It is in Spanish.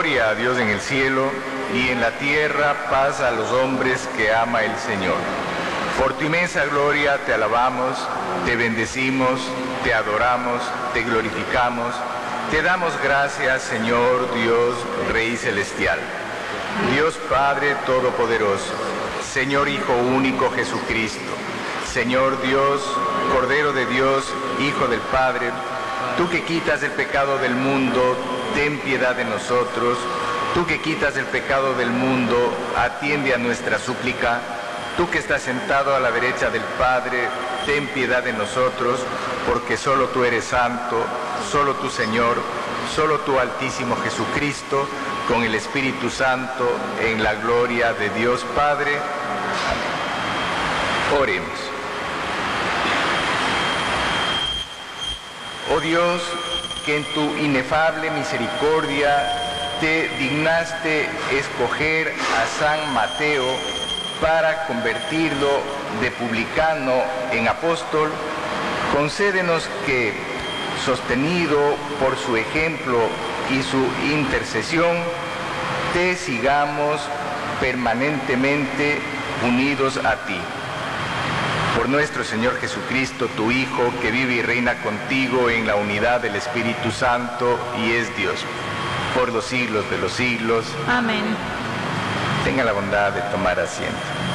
Gloria a Dios en el cielo, y en la tierra paz a los hombres que ama el Señor. Por tu inmensa gloria te alabamos, te bendecimos, te adoramos, te glorificamos, te damos gracias, Señor Dios, Rey Celestial. Dios Padre Todopoderoso, Señor Hijo único Jesucristo, Señor Dios, Cordero de Dios, Hijo del Padre, tú que quitas el pecado del mundo, ten piedad de nosotros. Tú que quitas el pecado del mundo, atiende a nuestra súplica. Tú que estás sentado a la derecha del Padre, ten piedad de nosotros, porque solo tú eres santo, solo tú Señor, solo tú Altísimo Jesucristo, con el Espíritu Santo, en la gloria de Dios Padre. Amén. Oremos. Oh Dios, que en tu inefable misericordia te dignaste escoger a San Mateo para convertirlo de publicano en apóstol, concédenos que, sostenido por su ejemplo y su intercesión, te sigamos permanentemente unidos a ti. Por nuestro Señor Jesucristo, tu Hijo, que vive y reina contigo en la unidad del Espíritu Santo y es Dios, por los siglos de los siglos. Amén. Tenga la bondad de tomar asiento.